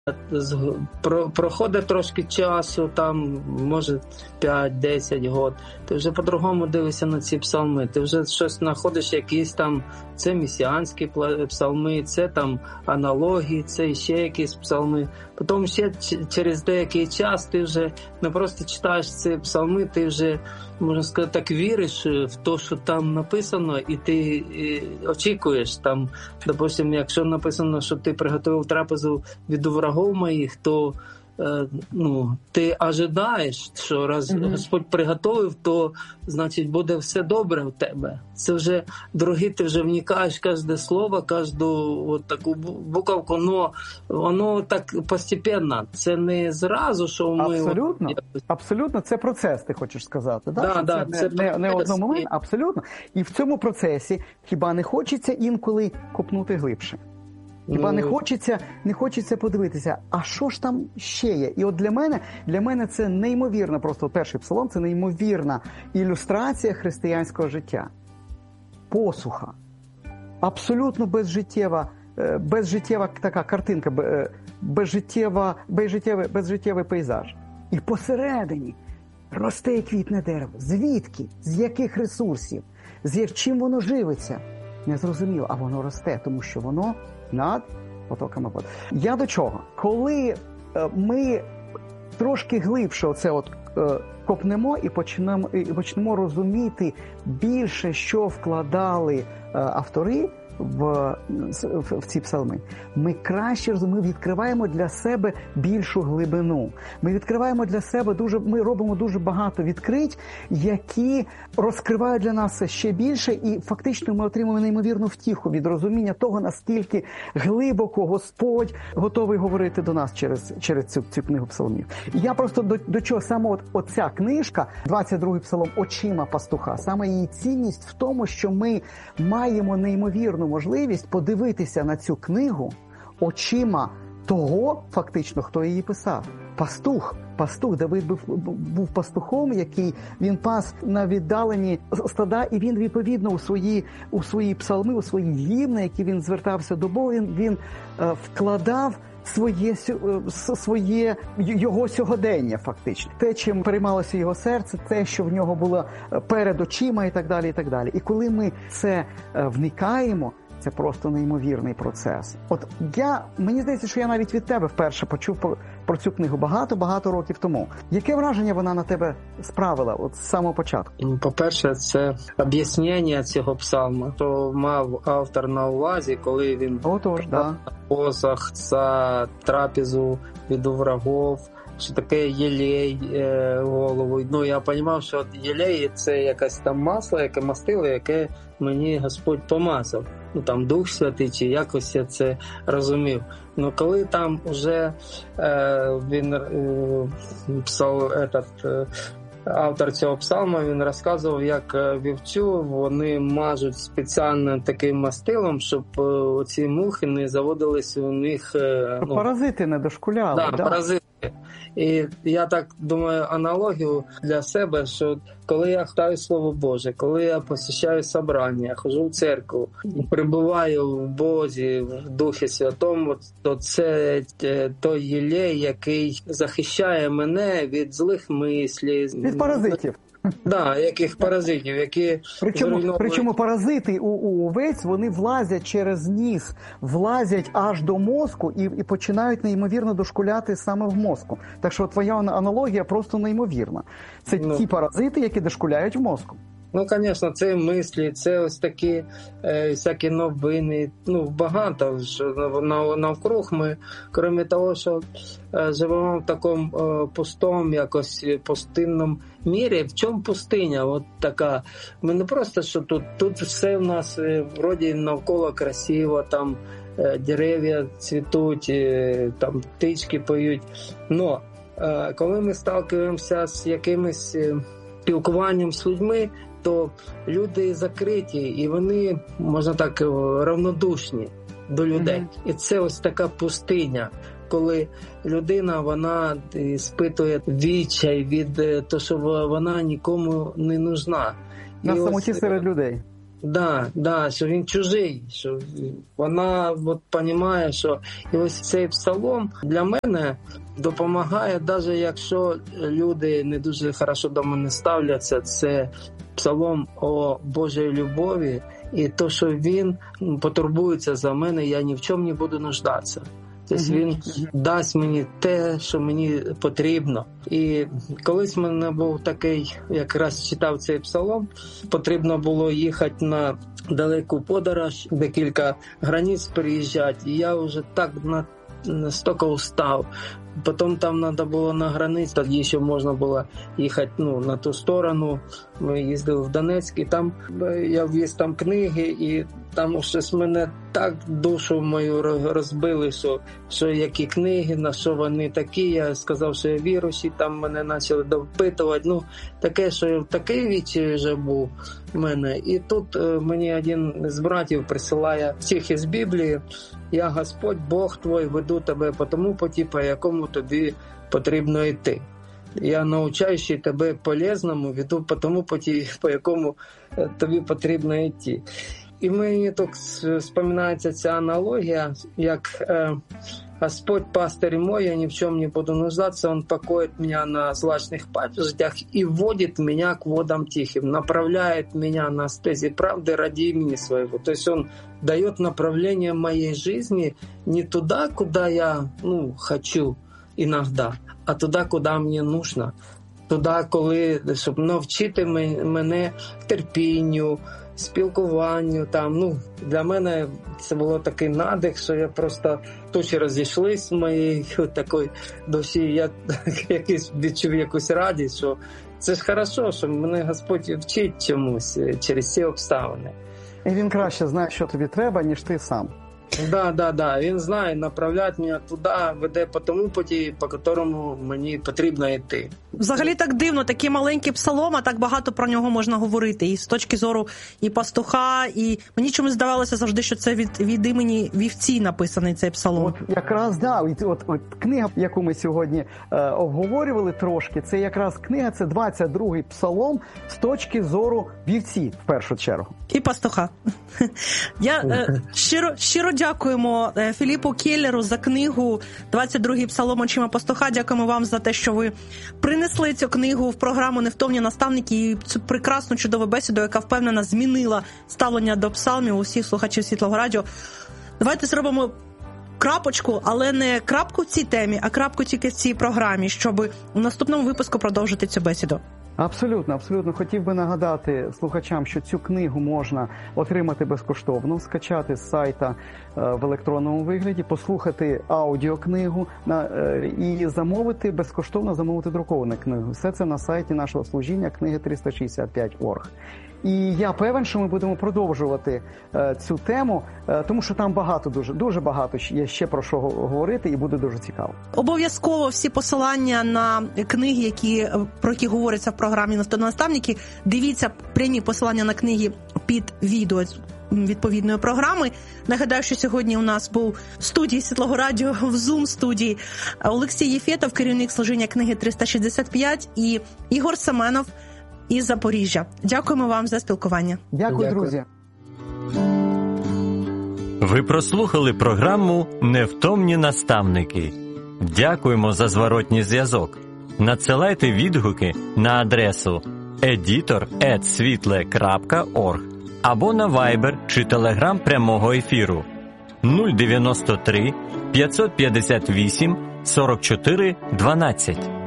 Проходить трошки часу, там, може, 5-10 років, ти вже по-другому дивишся на ці псалми, ти вже щось знаходиш, якісь там, це месіанські псалми, це там аналогії, це ще якісь псалми. Потім ще через деякий час ти вже не просто читаєш ці псалми, ти вже, можна сказати, так віриш в те, що там написано, і ти очікуєш там, допустим, якщо написано, що ти приготував трапезу від врагов моїх, то ти ожидаєш, що раз Господь приготовив, то, значить, буде все добре в тебе. Це вже, дорогі, ти вже вникаєш в кожне слово, кожну от таку буковку, но воно так постепенно. Це не зразу, що ми... Абсолютно, це процес, ти хочеш сказати. Да, це не одномоментно, абсолютно. І в цьому процесі хіба не хочеться інколи копнути глибше? Хіба не хочеться подивитися, а що ж там ще є? І от для мене це неймовірно, просто перший псалом, це неймовірна ілюстрація християнського життя. Посуха. Абсолютно безжиттєва така картинка, безжиттєвий пейзаж. І посередині росте і квітне дерево. Звідки? З яких ресурсів? Чим воно живиться? Не зрозуміло, а воно росте, тому що воно над потоками води. Я до чого? Коли ми трошки глибше оце копнемо і почнемо розуміти більше, що вкладали автори в ці псалми, ми краще розуміємо, відкриваємо для себе більшу глибину. Ми відкриваємо для себе ми робимо дуже багато відкрить, які розкривають для нас ще більше, і фактично ми отримуємо неймовірну втіху від розуміння того, наскільки глибоко Господь готовий говорити до нас через цю книгу псалмів. І я просто до чого саме оця книжка, 22-й псалом «Очима пастуха», саме її цінність в тому, що ми маємо неймовірну можливість подивитися на цю книгу очима того, фактично, хто її писав. Пастух. Давид був пастухом, він пас на віддалені стада, і він відповідно у свої псалми, у свої гімни, які він звертався до Бога, він вкладав його сьогодення, фактично. Те, чим переймалося його серце, те, що в нього було перед очима і так далі, і так далі. І коли ми це вникаємо, це просто неймовірний процес. Мені здається, що я навіть від тебе вперше почув про цю книгу багато років тому. Яке враження вона на тебе справила з самого початку? По-перше, це об'яснення цього псалму, що мав автор на увазі, коли він посох за трапезу від врагов, що таке єлей голову. Я розумів, що єлей – це якесь там масло, яке мастило, яке мені Господь помазав. Там Дух Святий, чи якось я це розумів. Коли там вже він автор цього псалму, він розказував, як вівцю вони мажуть спеціально таким мастилом, щоб ці мухи не заводились у них... Паразити не дошкуляли. Да, паразити. І я так думаю, аналогію для себе, що коли я читаю Слово Боже, коли я посещаю собрання, хожу в церкву, перебуваю в Бозі, в Духі Святому, то це той єлей, який захищає мене від злих мислів. Від паразитів. Яких паразитів, які... Причому паразити у овець, вони влазять через ніс, влазять аж до мозку і починають неймовірно дошкуляти саме в мозку. Так що твоя аналогія просто неймовірна. Це ті паразити, які дошкуляють в мозку. Звісно, це мислі, це ось такі всякі новини, багато навкруг ми, крім того, що живемо в такому пустому, якось пустинному мірі. В чому пустиня? От така. Ми не просто, що тут все в нас вроді навколо красиво, там дерев'я цвітуть, там птички поють. Но коли ми сталкуємося з якимось спілкуванням з людьми, то люди закриті, і вони, можна так, равнодушні до людей. І це ось така пустиня, коли людина, вона спитує відчай від того, що вона нікому не нужна. На самоті серед людей. Да, що він чужий, що вона розуміє, що і ось цей псалом для мене допомагає, навіть якщо люди не дуже хорошо до мене ставляться. Це псалом о Божій любові, і то, що він потурбується за мене, я ні в чому не буду нуждатися. Тобто він дасть мені те, що мені потрібно. І колись в мене був такий, якраз читав цей псалом, потрібно було їхати на далеку подорож, декілька границь переїжджати, і я вже так настільки устав. Потім там треба було на границі, тоді ще можна було їхати на ту сторону. Ми їздили в Донецьк, і там я ввіз там книги, і там щось мене так душу мою розбили, що які книги, на що вони такі. Я сказав, що я віруючий, там мене почали допитувати. Таке, що такий відчай вже був в мене. І тут мені один з братів присилає стих із Біблії: «Я Господь, Бог твій, веду тебе по тому путі, по якому тобі потрібно йти. Я навчаючи тебе полезному, веду по тому путі, по якому тобі потрібно йти». І мені тут споминається ця аналогія, як Господь пастырь мой, я ни в чем не буду нуждаться, Он покоит меня на злачных пастбищах и вводит меня к водам тихим, направляет меня на стези правды ради имени Своего. То есть Он дает направление моей жизни не туда, куда я хочу иногда, а туда, куда мне нужно. Туди, щоб навчити мене терпінню, спілкуванню. Для мене це було такий надих, що я просто тучі розійшлись з моєї такої душі. Я відчув якусь радість, що це ж хорошо, що мене Господь вчить чомусь через ці обставини. І Він краще знає, що тобі треба, ніж ти сам. Да. Він знає, направляє мене туди, веде по тому путі, по якому мені потрібно йти. Взагалі так дивно, такий маленький псалом, а так багато про нього можна говорити. І з точки зору і пастуха, і мені чомусь здавалося завжди, що це від імені вівці написаний цей псалом. От якраз, от книга, яку ми сьогодні обговорювали трошки, це якраз книга, це 22-й псалом з точки зору вівці, в першу чергу. І пастуха. Я щиро дякуємо Філіпу Келлеру за книгу «22-й псалом очима пастуха». Дякуємо вам за те, що ви принесли цю книгу в програму «Невтомні наставники» і цю прекрасну, чудову бесіду, яка, впевнена, змінила ставлення до псалмів усіх слухачів Світлого Радіо. Давайте зробимо крапочку, але не крапку в цій темі, а крапку тільки в цій програмі, щоб у наступному випуску продовжити цю бесіду. Абсолютно. Хотів би нагадати слухачам, що цю книгу можна отримати безкоштовно, скачати з сайта в електронному вигляді, послухати аудіокнигу і безкоштовно замовити друковану книгу. Все це на сайті нашого служіння книги365.org. І я певен, що ми будемо продовжувати цю тему, тому що там дуже багато є ще про що говорити, і буде дуже цікаво. Обов'язково всі посилання на книги, про які говориться в програмі «Невтомні наставники», дивіться прямі посилання на книги під відео відповідної програми. Нагадаю, що сьогодні у нас був в студії Світлого Радіо, в Zoom-студії Олексій Єфєтов, керівник служіння книги 365, і Ігор Семенов із Запоріжжя. Дякуємо вам за спілкування. Дякую, друзі. Ви прослухали програму «Невтомні наставники». Дякуємо за зворотній зв'язок. Надсилайте відгуки на адресу editor@svitle.org або на Viber чи Telegram прямого ефіру 093 558 44 12.